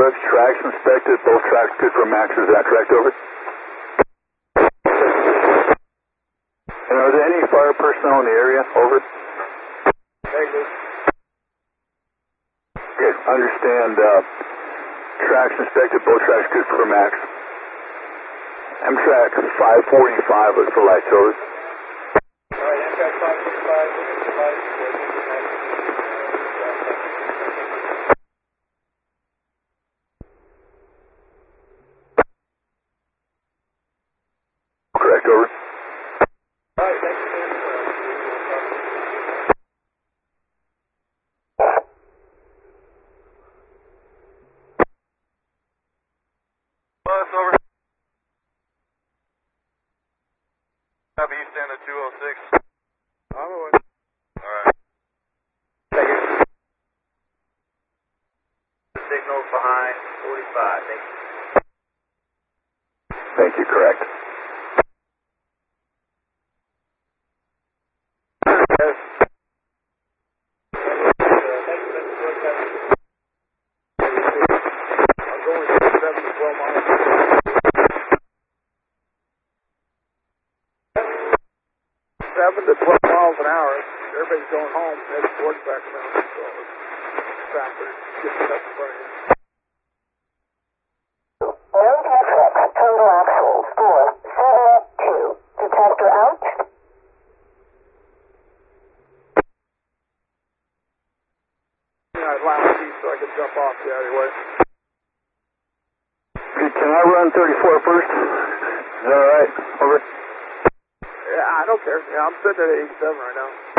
Ellipse, tracks inspected, both tracks good for max, is that correct, over? And are there any fire personnel in the area, over? Negative. Okay, understand, tracks inspected, both tracks good for max. Amtrak 545, look for lights, over. Alright, Amtrak 545, looking for lights. Correct, over. Alright, thank you. Over. Copy, you stand at 206. I'm away. Alright. Thank you. Signals behind 45, thank you. Thank you, correct. Yes. I'm going 7 to 12 miles. 7 to 12 miles an hour. Everybody's going home. Heading towards Sacramento. So it's faster. Just up in front of you. No traffic. Total actuals 472. Detector out. Last seat so I can jump off the alleyway. Can I run 34 first? Is that alright? Over. Yeah, I don't care. Yeah, I'm sitting at 87 right now.